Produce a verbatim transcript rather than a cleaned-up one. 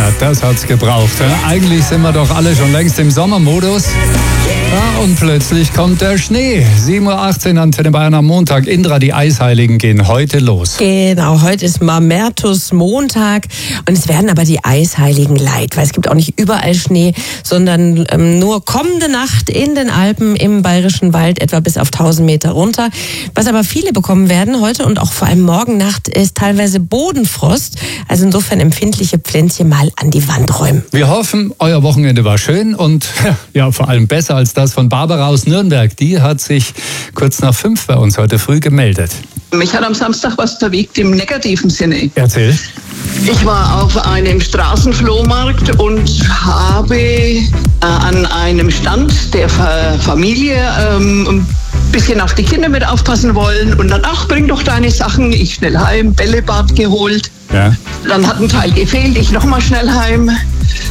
Ja, das hat's gebraucht. Ja? Eigentlich sind wir doch alle schon längst im Sommermodus. Ja, und plötzlich kommt der Schnee. sieben Uhr achtzehn Antenne Bayern am Montag. Indra, die Eisheiligen gehen heute los. Genau, heute ist Mamertus Montag und es werden aber die Eisheiligen leid, weil es gibt auch nicht überall Schnee, sondern ähm, nur kommende Nacht in den Alpen im Bayerischen Wald etwa bis auf tausend Meter runter. Was aber viele bekommen werden heute und auch vor allem morgen Nacht ist teilweise Bodenfrost. Also insofern empfindliche Pflänzchen mal an die Wand räumen. Wir hoffen, euer Wochenende war schön und ja, vor allem besser als das von Barbara aus Nürnberg. Die hat sich kurz nach fünf bei uns heute früh gemeldet. Mich hat am Samstag was bewegt im negativen Sinne. Erzähl. Ich war auf einem Straßenflohmarkt und habe äh, an einem Stand der Fa- Familie ähm, ein bisschen auf die Kinder mit aufpassen wollen und dann, ach, bring doch deine Sachen, ich schnell heim, Bällebad geholt. Ja. Dann hat ein Teil gefehlt, ich nochmal schnell heim.